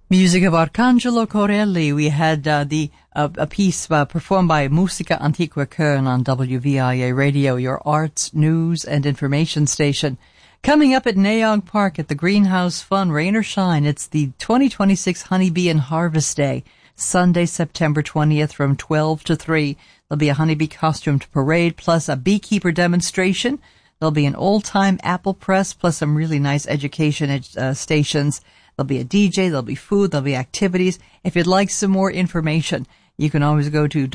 Music of Arcangelo Corelli. We had a piece performed by Musica Antiqua Köln on WVIA Radio, your arts, news, and information station. Coming up at Nayog Park at the Greenhouse Fun, rain or shine, it's the 2026 Honeybee and Harvest Day, Sunday, September 20th from 12 to 3. There'll be a honeybee costumed parade plus a beekeeper demonstration. There'll be an old-time apple press plus some really nice education stations. There'll be a DJ, there'll be food, there'll be activities. If you'd like some more information, you can always go to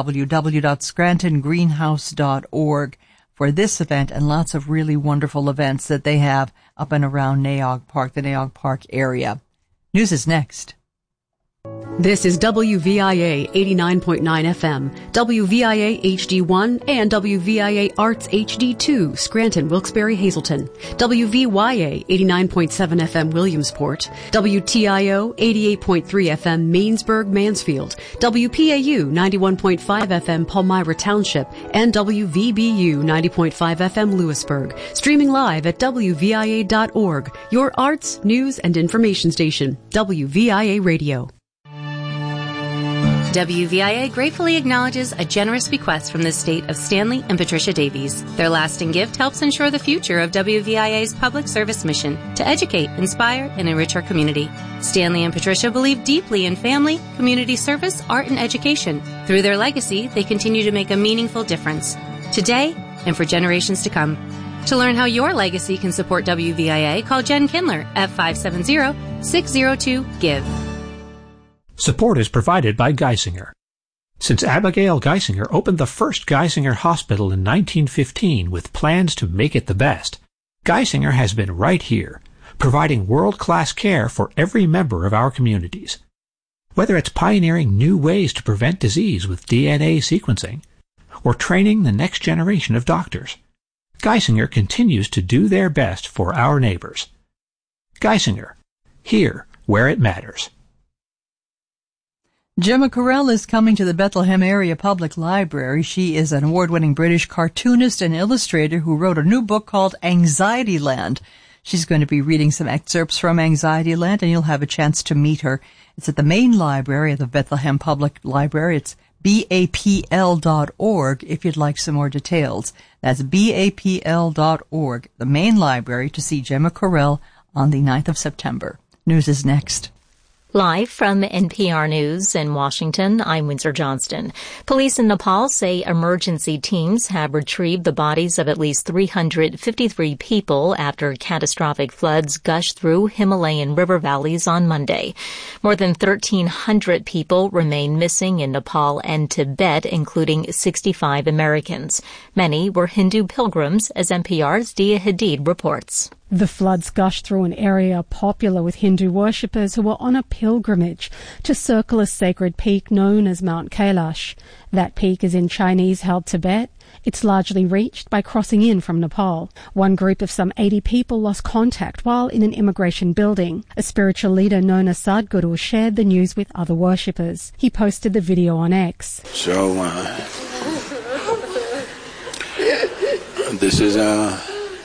www.scrantongreenhouse.org for this event and lots of really wonderful events that they have up and around Nayog Park, the Nayog Park area. News is next. This is WVIA 89.9 FM, WVIA HD1, and WVIA Arts HD2, Scranton, Wilkes-Barre, Hazleton, WVYA 89.7 FM, Williamsport, WTIO 88.3 FM, Mainsburg, Mansfield, WPAU 91.5 FM, Palmyra Township, and WVBU 90.5 FM, Lewisburg. Streaming live at WVIA.org, your arts, news, and information station, WVIA Radio. WVIA gratefully acknowledges a generous bequest from the estate of Stanley and Patricia Davies. Their lasting gift helps ensure the future of WVIA's public service mission to educate, inspire, and enrich our community. Stanley and Patricia believe deeply in family, community service, art, and education. Through their legacy, they continue to make a meaningful difference, today and for generations to come. To learn how your legacy can support WVIA, call Jen Kindler at 570-602-GIVE. Support is provided by Geisinger. Since Abigail Geisinger opened the first Geisinger Hospital in 1915 with plans to make it the best, Geisinger has been right here, providing world-class care for every member of our communities. Whether it's pioneering new ways to prevent disease with DNA sequencing, or training the next generation of doctors, Geisinger continues to do their best for our neighbors. Geisinger, here where it matters. Gemma Carell is coming to the Bethlehem Area Public Library. She is an award-winning British cartoonist and illustrator who wrote a new book called Anxietyland. She's going to be reading some excerpts from Anxietyland, and you'll have a chance to meet her. It's at the main library of the Bethlehem Public Library. It's bapl.org if you'd like some more details. That's bapl.org, the main library, to see Gemma Carell on the 9th of September. News is next. Live from NPR News in Washington, I'm Windsor Johnston. Police in Nepal say emergency teams have retrieved the bodies of at least 353 people after catastrophic floods gushed through Himalayan river valleys on Monday. More than 1,300 people remain missing in Nepal and Tibet, including 65 Americans. Many were Hindu pilgrims, as NPR's Dia Hadid reports. The floods gushed through an area popular with Hindu worshippers who were on a pilgrimage to circle a sacred peak known as Mount Kailash. That peak is in Chinese-held Tibet. It's largely reached by crossing in from Nepal. One group of some 80 people lost contact while in an immigration building. A spiritual leader known as Sadhguru shared the news with other worshippers. He posted the video on X. So, this is a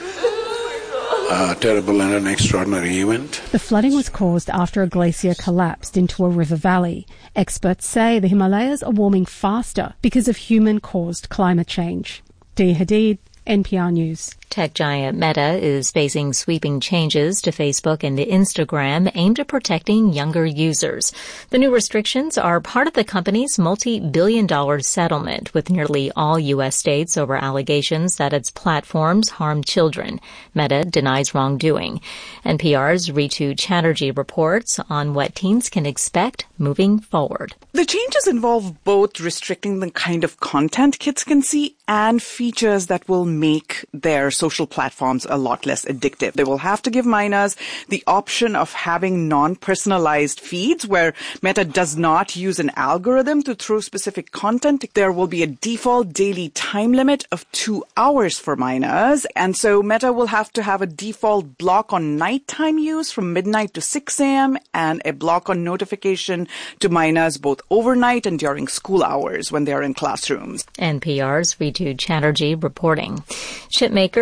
terrible and an extraordinary event. The flooding was caused after a glacier collapsed into a river valley. Experts say the Himalayas are warming faster because of human-caused climate change. Dia Hadid, NPR News. Tech giant Meta is facing sweeping changes to Facebook and Instagram aimed at protecting younger users. The new restrictions are part of the company's multi-billion-dollar settlement with nearly all U.S. states over allegations that its platforms harm children. Meta denies wrongdoing. NPR's Ritu Chatterjee reports on what teens can expect moving forward. The changes involve both restricting the kind of content kids can see and features that will make their social platforms a lot less addictive. They will have to give minors the option of having non-personalized feeds where Meta does not use an algorithm to throw specific content. There will be a default daily time limit of 2 hours for minors. And so Meta will have to have a default block on nighttime use from midnight to 6 a.m. and a block on notification to minors both overnight and during school hours when they're in classrooms. NPR's Ritu Chatterjee reporting. Chipmaker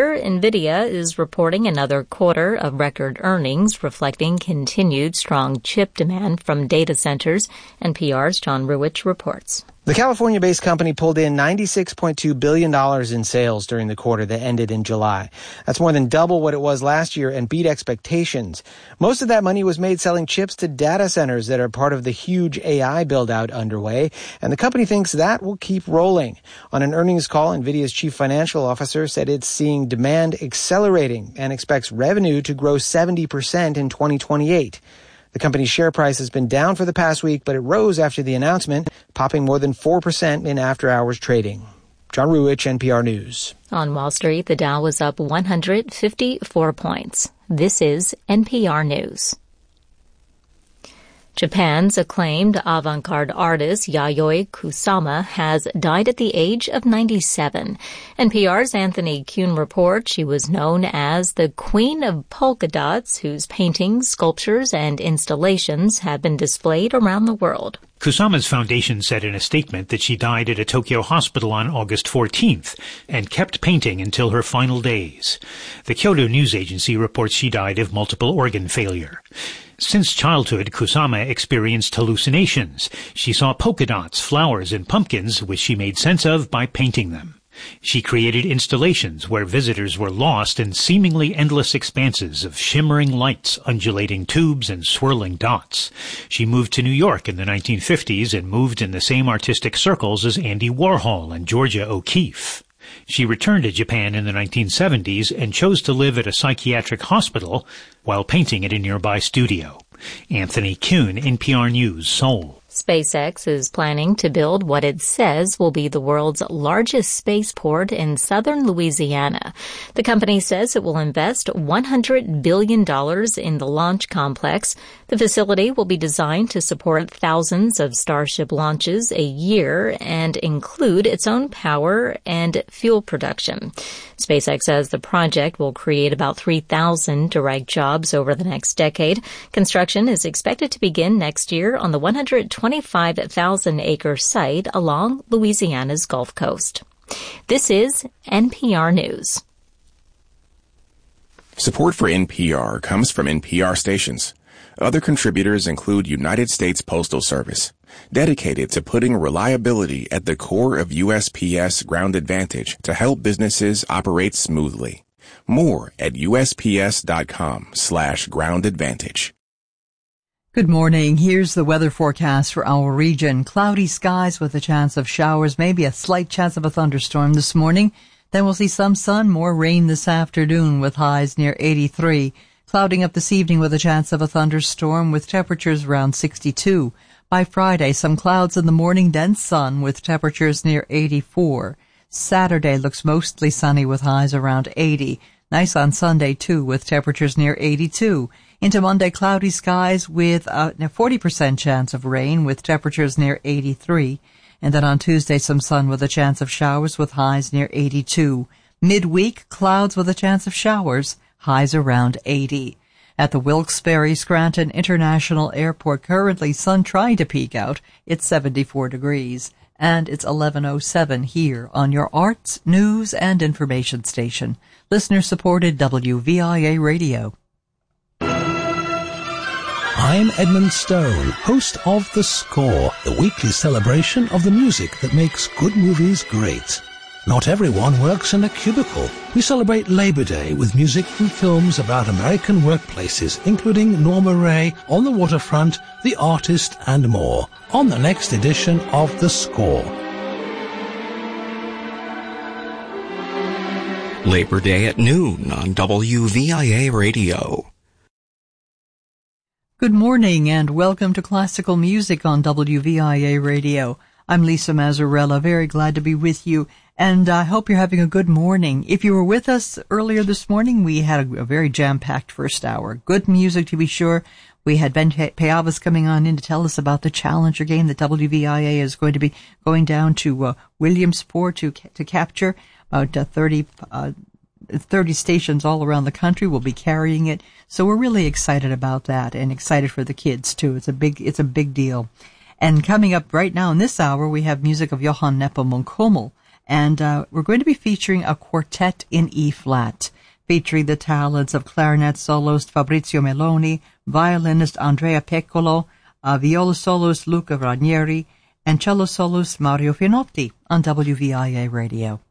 Elsewhere, NVIDIA is reporting another quarter of record earnings, reflecting continued strong chip demand from data centers. NPR's John Ruwitch reports. The California-based company pulled in $96.2 billion in sales during the quarter that ended in July. That's more than double what it was last year and beat expectations. Most of that money was made selling chips to data centers that are part of the huge AI build-out underway, and the company thinks that will keep rolling. On an earnings call, NVIDIA's chief financial officer said it's seeing demand accelerating and expects revenue to grow 70% in 2028. The company's share price has been down for the past week, but it rose after the announcement, popping more than 4% in after-hours trading. John Ruwitch, NPR News. On Wall Street, the Dow was up 154 points. This is NPR News. Japan's acclaimed avant-garde artist Yayoi Kusama has died at the age of 97. NPR's Anthony Kuhn reports she was known as the Queen of Polka Dots, whose paintings, sculptures, and installations have been displayed around the world. Kusama's foundation said in a statement that she died at a Tokyo hospital on August 14th and kept painting until her final days. The Kyodo News Agency reports she died of multiple organ failure. Since childhood, Kusama experienced hallucinations. She saw polka dots, flowers, and pumpkins, which she made sense of by painting them. She created installations where visitors were lost in seemingly endless expanses of shimmering lights, undulating tubes, and swirling dots. She moved to New York in the 1950s and moved in the same artistic circles as Andy Warhol and Georgia O'Keeffe. She returned to Japan in the 1970s and chose to live at a psychiatric hospital while painting at a nearby studio. Anthony Kuhn, NPR News, Seoul. SpaceX is planning to build what it says will be the world's largest spaceport in southern Louisiana. The company says it will invest $100 billion in the launch complex. The facility will be designed to support thousands of Starship launches a year and include its own power and fuel production. SpaceX says the project will create about 3,000 direct jobs over the next decade. Construction is expected to begin next year on the 125,000-acre site along Louisiana's Gulf Coast. This is NPR News. Support for NPR comes from NPR stations. Other contributors include United States Postal Service, dedicated to putting reliability at the core of USPS Ground Advantage to help businesses operate smoothly. More at USPS.com/Ground Advantage. Good morning. Here's the weather forecast for our region. Cloudy skies with a chance of showers, maybe a slight chance of a thunderstorm this morning. Then we'll see some sun, more rain this afternoon with highs near 83. Clouding up this evening with a chance of a thunderstorm with temperatures around 62. By Friday, some clouds in the morning, then sun with temperatures near 84. Saturday looks mostly sunny with highs around 80. Nice on Sunday, too, with temperatures near 82. Into Monday, cloudy skies with a 40% chance of rain with temperatures near 83. And then on Tuesday, some sun with a chance of showers with highs near 82. Midweek, clouds with a chance of showers, highs around 80. At the Wilkes-Barre-Scranton International Airport, currently sun trying to peek out. It's 74 degrees. And it's 11:07 here on your arts, news, and information station. Listener-supported WVIA Radio. I'm Edmund Stone, host of The Score, the weekly celebration of the music that makes good movies great. Not everyone works in a cubicle. We celebrate Labor Day with music from films about American workplaces, including Norma Rae, On the Waterfront, The Artist, and more, on the next edition of The Score. Labor Day at noon on WVIA Radio. Good morning and welcome to Classical Music on WVIA Radio. I'm Lisa Mazzarella, very glad to be with you, and I hope you're having a good morning. If you were with us earlier this morning, we had a very jam-packed first hour. Good music, to be sure. We had Ben Payavas coming on in to tell us about the Challenger game that WVIA is going to be going down to Williamsport to capture. About 30 stations all around the country will be carrying it. So we're really excited about that and excited for the kids, too. It's a big deal. And coming up right now in this hour, we have music of Johann Nepomuk Hummel. And we're going to be featuring a quartet in E-flat, featuring the talents of clarinet soloist Fabrizio Meloni, violinist Andrea Peccolo, viola soloist Luca Ranieri, and cello soloist Mario Finotti on WVIA Radio.